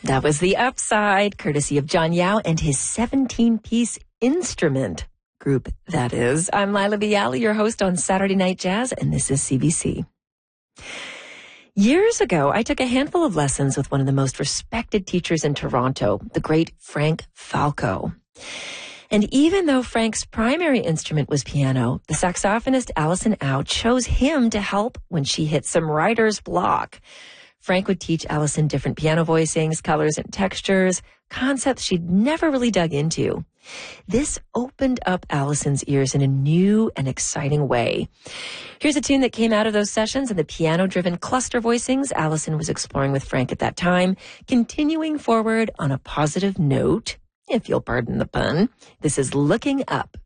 That was The Upside, courtesy of John Yao and his 17-piece instrument group, that is. I'm Lila Bialy, your host on Saturday Night Jazz, and this is CBC. Years ago, I took a handful of lessons with one of the most respected teachers in Toronto, the great Frank Falco. And even though Frank's primary instrument was piano, the saxophonist Alison Au chose him to help when she hit some writer's block. Frank would teach Alison different piano voicings, colors, and textures, concepts she'd never really dug into. This opened up Alison's ears in a new and exciting way. Here's a tune that came out of those sessions and the piano-driven cluster voicings Alison was exploring with Frank at that time, continuing forward on a positive note, if you'll pardon the pun. This is Looking Up.